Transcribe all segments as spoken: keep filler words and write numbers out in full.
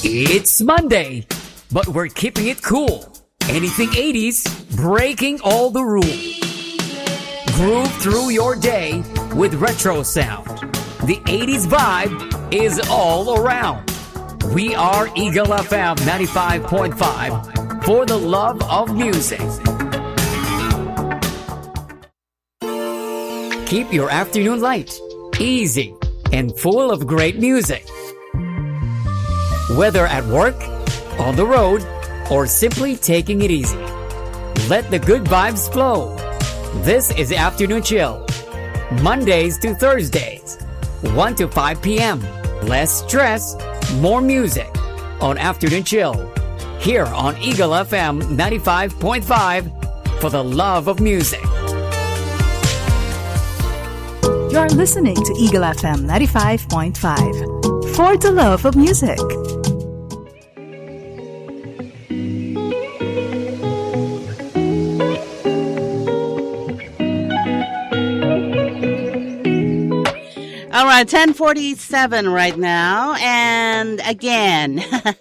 It's Monday, but we're keeping it cool. Anything eighties, breaking all the rules. Groove through your day with retro sound. The eighties vibe is all around. We are Eagle F M ninety-five point five for the love of music. Keep your afternoon light, easy, and full of great music. Whether at work, on the road, or simply taking it easy, let the good vibes flow. This is Afternoon Chill, Mondays to Thursdays, one to five p.m. Less stress, more music on Afternoon Chill, here on Eagle F M ninety-five point five for the love of music. You're listening to Eagle F M ninety-five point five for the love of music. All right, ten forty-seven right now, and again,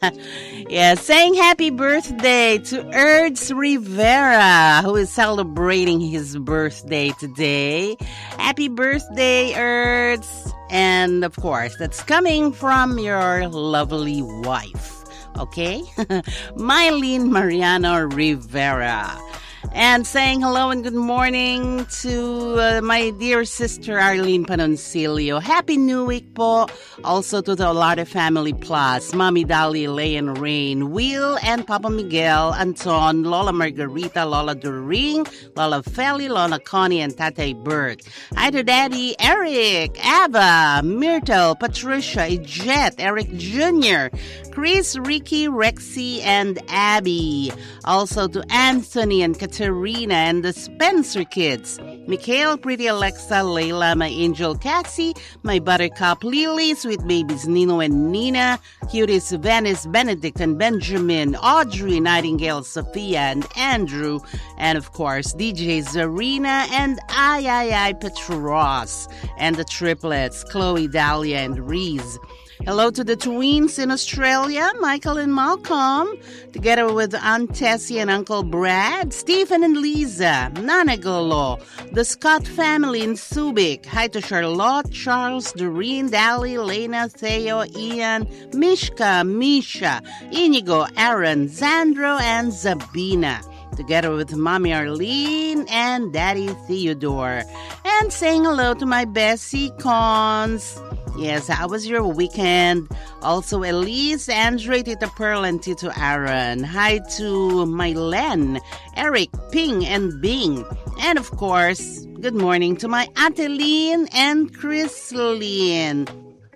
yeah, saying happy birthday to Erds Rivera, who is celebrating his birthday today. Happy birthday, Erds! And of course, that's coming from your lovely wife, okay? Mylene Mariano Rivera. And saying hello and good morning to uh, my dear sister Arlene Panoncilio. Happy New Week po. Also to the Olarte Family Plus, Mami Dali, Lay and Rain, Will and Papa Miguel, Anton, Lola Margarita, Lola During, Lola Feli, Lola Connie, and Tatay Bert. Hi to Daddy Eric, Ava, Myrtle, Patricia, Jet, Eric Junior, Chris, Ricky, Rexy, and Abby. Also to Anthony and Katerina and the Spencer kids. Mikhail, Pretty Alexa, Layla, my angel Cassie, my buttercup Lily, sweet babies Nino and Nina, cuties Venice, Benedict and Benjamin, Audrey, Nightingale, Sophia, and Andrew, and of course D J Zarina and Ay Ay Ay Petros, and the triplets Chloe, Dahlia, and Reese. Hello to the twins in Australia, Michael and Malcolm, together with Aunt Tessie and Uncle Brad, Stephen and Lisa, Nana Golo, the Scott family in Subic. Hi to Charlotte, Charles, Doreen, Dali, Lena, Theo, Ian, Mishka, Misha, Inigo, Aaron, Zandro, and Zabina, together with Mommy Arlene and Daddy Theodore. And saying hello to my Bessie Cons. Yes, how was your weekend? Also, Elise, Andre, Tita Pearl, and Tito Aaron. Hi to Mylen, Eric, Ping, and Bing. And of course, good morning to my Ateline and Chrisline.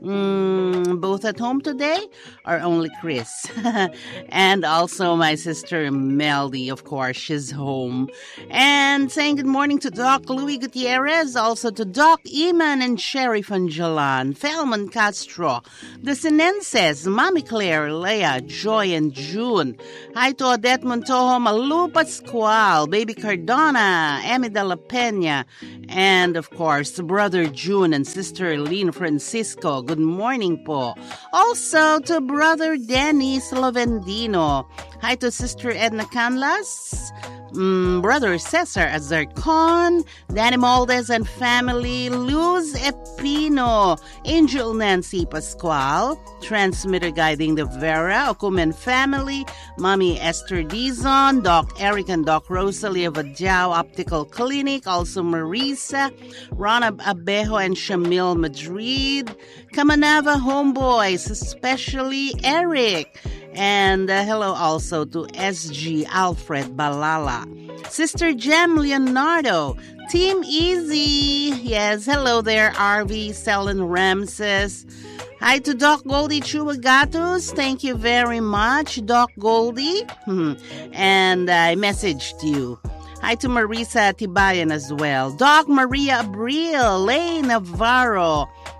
Mm, both at home today or only Chris? And also my sister Melody, of course, she's home. And saying good morning to Doc Louis Gutierrez, also to Doc Iman and Sheriff Angelan, Felman Castro, the Sinenses, Mommy Claire, Leah, Joy, and June. Hi to Odette Montojo, Malu Pascual, Baby Cardona, Emi de la Peña, and of course, Brother June and Sister Eileen Francisco. Good morning po. Also to Brother Dennis Lovendino. Hi to Sister Edna Canlas, mm, Brother Cesar Azarcon, Danny Moldes and family, Luz Epino, Angel Nancy Pascual, Transmitter Guiding the Vera, Okumen family, Mommy Esther Dizon, Doc Eric and Doc Rosalie of Adjao Optical Clinic, also Marisa, Rana Abejo and Shamil Madrid, Kamanava Homeboys, especially Eric. And uh, hello also to S G Alfred Balala, Sister Jem Leonardo, Team Easy. Yes, hello there, R V, Selen Ramses. Hi to Doc Goldie Chuagatos. Thank you very much, Doc Goldie. And I messaged you. Hi to Marisa Tibayan as well. Doc Maria Abril, Lay Navarro,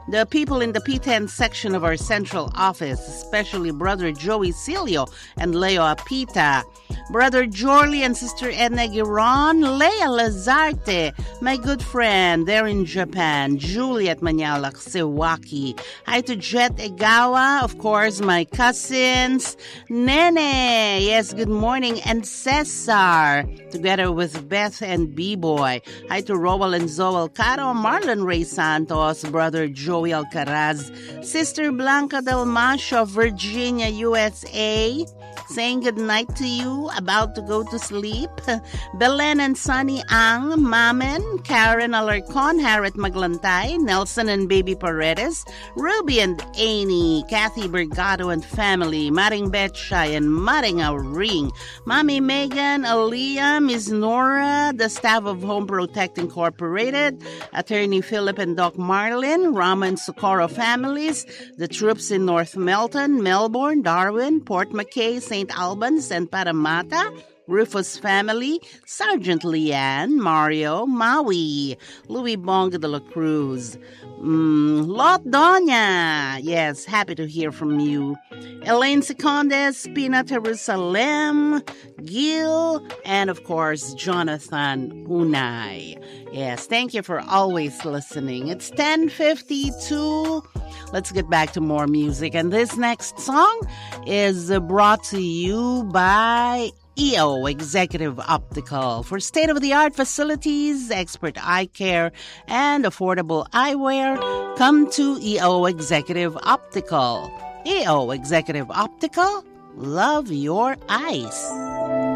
the people in the P ten section of our central office, especially Brother Joey Cilio and Leo Apita, Brother Jorley and Sister Edna Giron, Leia Lazarte, my good friend there in Japan, Juliet Manyalak Sewaki. Hi to Jet Egawa, of course, my cousins, Nene, yes, good morning, and Cesar, together with Beth and B-Boy. Hi to Roel and Zoel Caro, Marlon Ray Santos, Brother Joey Alcaraz, Sister Blanca Dalmasio, Virginia, U S A, saying good night to you, about to go to sleep. Belen and Sunny Ang, Mamen, Karen Alarcon, Harriet Maglantay, Nelson and Baby Paredes, Ruby and Amy, Kathy Bergado and family, Maring Betchay and Maring Auring, Mommy Megan, Aaliyah, Miss Nora, the staff of Home Protect Incorporated, Attorney Philip and Doc Marlin, Rama and Socorro families, the troops in North Melton, Melbourne, Darwin, Port McKay, Saint Albans, and Parramatta, Rufus family, Sergeant Leanne, Mario, Maui, Louis Bonga de la Cruz, mm, Lot Doña, yes, happy to hear from you, Elaine Secondes, Pina Jerusalem, Gil, and of course, Jonathan Unay. Yes, thank you for always listening. It's ten fifty-two. Let's get back to more music. And this next song is brought to you by E O Executive Optical. For state-of-the-art facilities, expert eye care, and affordable eyewear, come to E O Executive Optical. E O Executive Optical, love your eyes.